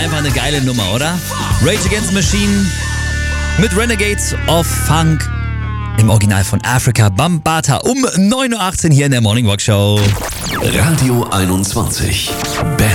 einfach eine geile Nummer, oder? Rage Against the Machine mit Renegades of Funk. Im Original von Afrika Bambaataa um 9.18 Uhr hier in der Morning Rock Show. Radio 21. Best